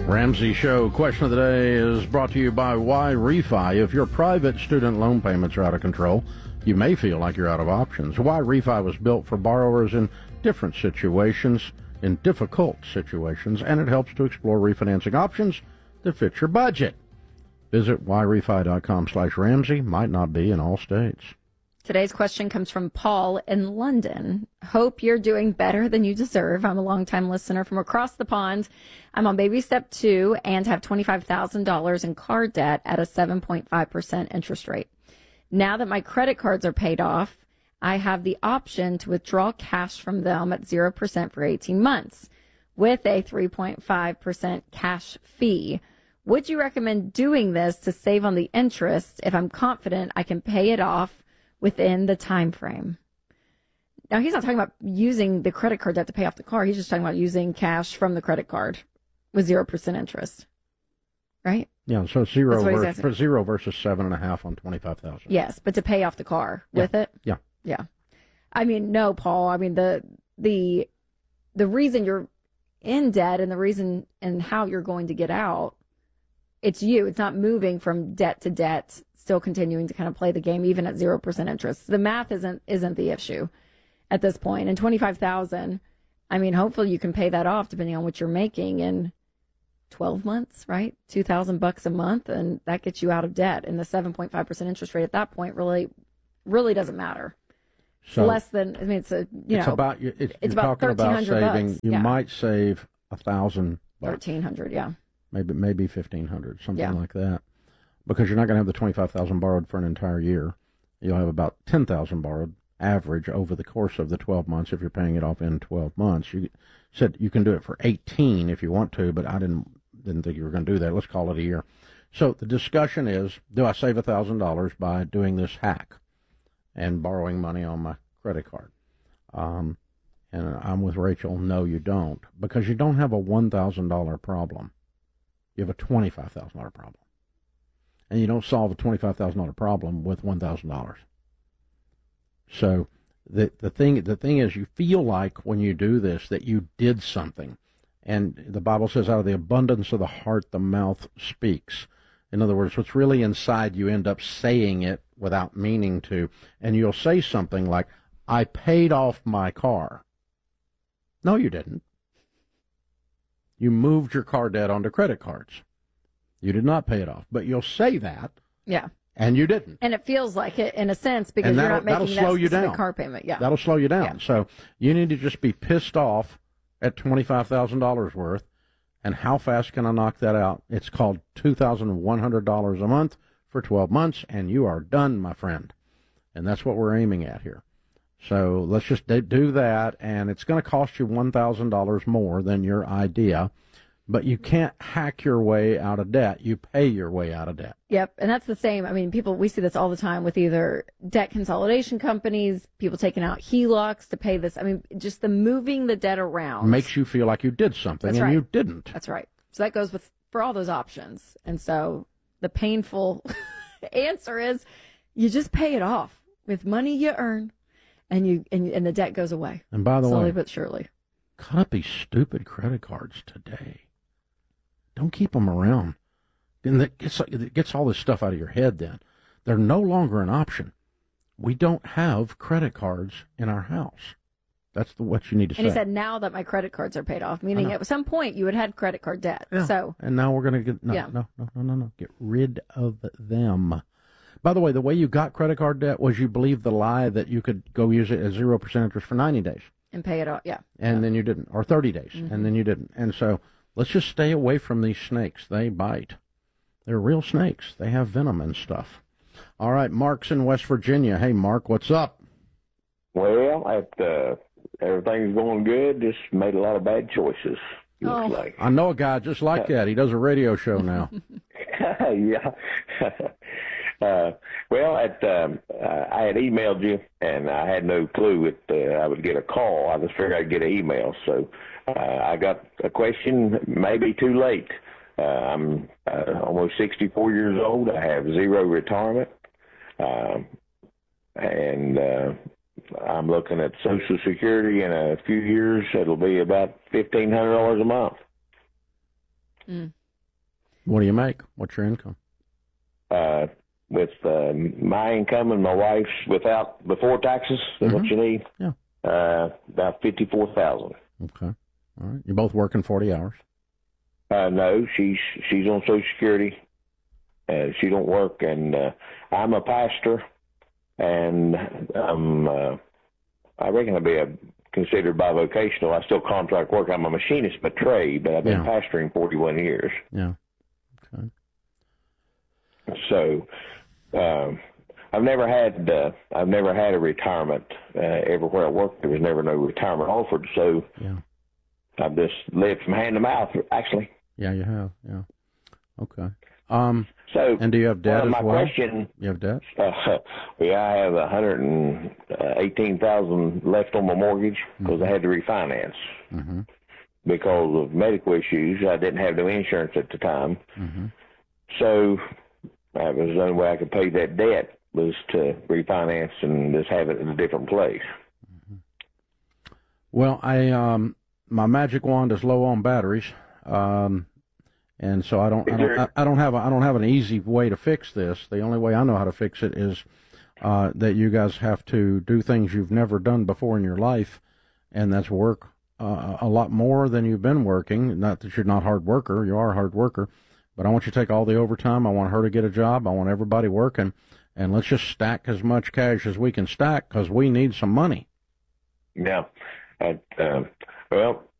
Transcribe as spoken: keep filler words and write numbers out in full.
Ramsey Show question of the day is brought to you by Y-Refi. If your private student loan payments are out of control, you may feel like you're out of options. Y-Refi was built for borrowers in different situations, in difficult situations, and it helps to explore refinancing options that fit your budget. Visit yrefi.com slash Ramsey. Might not be in all states. Today's question comes from Paul in London. Hope you're doing better than you deserve. I'm a longtime listener from across the pond. I'm on baby step two and have twenty-five thousand dollars in car debt at a seven point five percent interest rate. Now that my credit cards are paid off, I have the option to withdraw cash from them at zero percent for eighteen months with a three point five percent cash fee. Would you recommend doing this to save on the interest if I'm confident I can pay it off within the time frame? Now, he's not talking about using the credit card debt to pay off the car. He's just talking about using cash from the credit card with zero percent interest, right? Yeah, so zero versus, for zero versus seven and a half on twenty-five thousand. Yes, but to pay off the car yeah. with it. Yeah, yeah. I mean, no, Paul. I mean, the the the reason you're in debt and the reason and how you're going to get out, it's you. It's not moving from debt to debt, still continuing to kind of play the game, even at zero percent interest. The math isn't isn't the issue at this point. And twenty-five thousand, I mean, hopefully you can pay that off depending on what you're making in twelve months, right? Two thousand bucks a month, and that gets you out of debt. And the seven point five percent interest rate at that point really, really doesn't matter. So it's less than, I mean, it's a, you it's know, about, it's, it's you're about talking about saving, bucks. you yeah. might save a thousand bucks. thirteen hundred, yeah. Maybe, maybe fifteen hundred, something yeah. like that. Because you're not going to have the twenty-five thousand borrowed for an entire year. You'll have about ten thousand borrowed average over the course of the twelve months if you're paying it off in twelve months. You said you can do it for eighteen if you want to, but I didn't didn't think you were going to do that. Let's call it a year. So the discussion is, do I save one thousand dollars by doing this hack and borrowing money on my credit card? Um, and I'm with Rachel. No, you don't, because you don't have a one thousand dollars problem. You have a twenty-five thousand dollars problem. And you don't solve a twenty-five thousand dollars problem with one thousand dollars. So the the thing the thing is, you feel like when you do this that you did something. And the Bible says, out of the abundance of the heart, the mouth speaks. In other words, what's really inside, you end up saying it without meaning to. And you'll say something like, I paid off my car. No, you didn't. You moved your car debt onto credit cards. You did not pay it off. But you'll say that. Yeah. And you didn't. And it feels like it in a sense because you're not making that slow you specific down. car payment. Yeah. That'll slow you down. Yeah. So you need to just be pissed off at twenty-five thousand dollars worth. And how fast can I knock that out? It's called two thousand one hundred dollars a month for twelve months, and you are done, my friend. And that's what we're aiming at here. So let's just do that, and it's going to cost you one thousand dollars more than your idea. But you can't hack your way out of debt. You pay your way out of debt. Yep, and that's the same. I mean, people, we see this all the time with either debt consolidation companies, people taking out H E L O Cs to pay this. I mean, just the moving the debt around. Makes you feel like you did something, that's and right. you didn't. That's right. So that goes with for all those options. And so the painful answer is you just pay it off with money you earn, and you and, and the debt goes away. And by the slowly way, but surely. Cut up these stupid credit cards today. Don't keep them around. And that gets, it gets all this stuff out of your head then. They're no longer an option. We don't have credit cards in our house. That's the, what you need to and say. And he said, now that my credit cards are paid off, meaning at some point you had had credit card debt. Yeah. So, and now we're going to get, no, yeah. no, no, no, no, no. Get rid of them. By the way, the way you got credit card debt was you believed the lie that you could go use it at zero percent interest for ninety days. And pay it off, yeah. And yeah. then you didn't. Or thirty days, mm-hmm. and then you didn't. And so let's just stay away from these snakes. They bite. They're real snakes. They have venom and stuff. All right, Mark's in West Virginia. Hey, Mark, what's up? Well, at, uh, everything's going good. Just made a lot of bad choices, looks oh. like. I know a guy just like that. He does a radio show now. yeah. uh, well, at um, uh, I had emailed you, and I had no clue that uh, I would get a call. I just figured I'd get an email. So uh, I got a question, maybe too late. Uh, I'm uh, almost sixty-four years old. I have zero retirement. Um, and uh, I'm looking at Social Security in a few years. It'll be about fifteen hundred dollars a month. Mm. What do you make? What's your income? Uh, with uh, my income and my wife's without before taxes, is Mm-hmm. what you need? Yeah. Uh, about fifty-four thousand. Okay. All right. You're both working forty hours. Uh, no, she's she's on Social Security. Uh, she don't work, and uh, I'm a pastor, and I'm uh, I reckon I'll be a, considered bivocational. I still contract work. I'm a machinist by trade, but I've been Yeah. pastoring forty-one years. Yeah. Okay. So um, I've never had uh, I've never had a retirement. Uh, everywhere I worked, there was never no retirement offered. So Yeah. I've just lived from hand to mouth, actually. Yeah, you have. Yeah. Okay. Um, So and do you have debt uh, as my well? question. You have debt? Uh, yeah, I have a hundred and eighteen thousand left on my mortgage because I had to refinance Mm-hmm. because of medical issues. I didn't have no insurance at the time, Mm-hmm. so that was the only way I could pay that debt was to refinance and just have it in a different place. Well, I um, my magic wand is low on batteries, um, and so I don't, I don't, I, I don't have, a, I don't have an easy way to fix this. The only way I know how to fix it is uh, that you guys have to do things you've never done before in your life, and that's work uh, a lot more than you've been working. Not that you're not a hard worker, you are a hard worker, but I want you to take all the overtime. I want her to get a job. I want everybody working, and let's just stack as much cash as we can stack because we need some money. Yeah. And, um, well,